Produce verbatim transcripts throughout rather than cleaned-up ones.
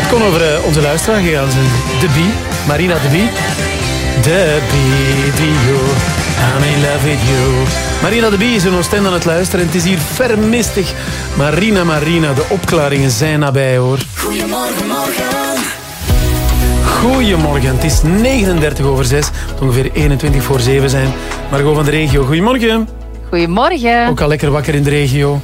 kon over uh, onze luisteraar gegaan zijn. De Bie, Marina de Bie. De Bie, die you, I'm in love with you. Marina de Bie is in Oostende aan het luisteren en het is hier vermistig. Marina, Marina, de opklaringen zijn nabij, hoor. Goedemorgen, morgen. Goedemorgen, het is negenendertig over zes. Het moet ongeveer eenentwintig voor zeven zijn. Margot van de regio, goedemorgen. Goedemorgen. Ook al lekker wakker in de regio.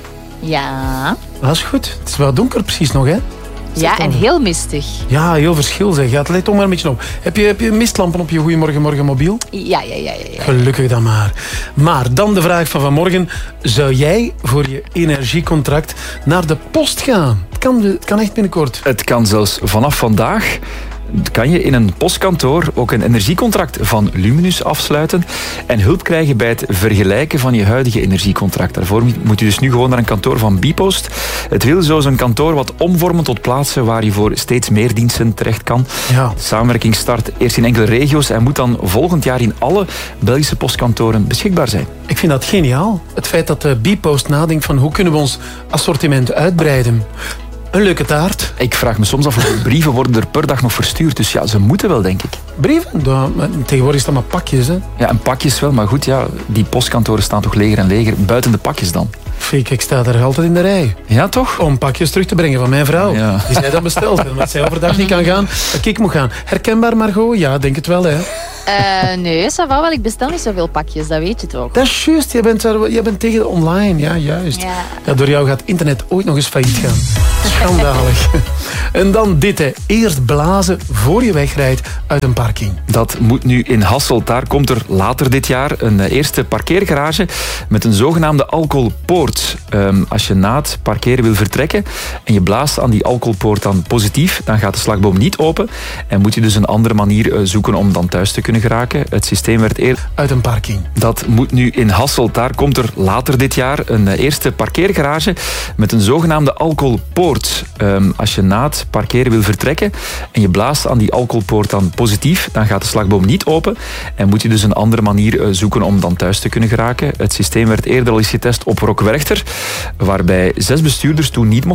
Ja. Dat is goed. Het is wel donker precies nog, hè? Ja, en heel mistig. Ja, heel verschil zeg. Ja, het let toch maar een beetje op. Heb je, heb je mistlampen op je Goeiemorgen Morgen mobiel? Ja, ja, ja, ja. Gelukkig dan maar. Maar dan de vraag van vanmorgen. Zou jij voor je energiecontract naar de post gaan? Het kan, het kan echt binnenkort. Het kan zelfs vanaf vandaag. Kan je in een postkantoor ook een energiecontract van Luminus afsluiten en hulp krijgen bij het vergelijken van je huidige energiecontract. Daarvoor moet je dus nu gewoon naar een kantoor van Bipost. Het wil zo zo'n kantoor wat omvormen tot plaatsen waar je voor steeds meer diensten terecht kan. Ja. De samenwerking start eerst in enkele regio's en moet dan volgend jaar in alle Belgische postkantoren beschikbaar zijn. Ik vind dat geniaal. Het feit dat de Bipost nadenkt van hoe kunnen we ons assortiment uitbreiden. Een leuke taart. Ik vraag me soms af hoeveel brieven worden er per dag nog verstuurd. Dus ja, ze moeten wel, denk ik. Brieven? Da, tegenwoordig is dat maar pakjes, hè? Ja, en pakjes wel. Maar goed, ja, die postkantoren staan toch leger en leger. Buiten de pakjes dan. Fik, ik sta daar altijd in de rij. Ja, toch? Om pakjes terug te brengen van mijn vrouw. Ja. Die zij dan besteld. En omdat zij overdag niet kan gaan, dat ik moet gaan. Herkenbaar, Margot? Ja, denk het wel, hè? Uh, nee, ça va wel. Ik bestel niet zoveel pakjes, dat weet je toch? Dat is juist. Jij bent, jij bent tegen de online. Ja, juist. Ja. Ja, door jou gaat internet ooit nog eens failliet gaan. Schandalig. En dan dit, hè. Eerst blazen voor je wegrijdt uit een parking. Dat moet nu in Hasselt. Daar komt er later dit jaar een eerste parkeergarage met een zogenaamde alcoholpoort. Um, als je na het parkeren wil vertrekken en je blaast aan die alcoholpoort dan positief, dan gaat de slagboom niet open en moet je dus een andere manier uh, zoeken om dan thuis te kunnen geraken. Het systeem werd eerder... Uit een parking. Dat moet nu in Hasselt. Daar komt er later dit jaar een eerste parkeergarage met een zogenaamde alcoholpoort. Um, als je na het parkeren wil vertrekken en je blaast aan die alcoholpoort dan positief, dan gaat de slagboom niet open en moet je dus een andere manier uh, zoeken om dan thuis te kunnen geraken. Het systeem werd eerder al eens getest op Rockwerchter, waarbij zes bestuurders toen niet mochten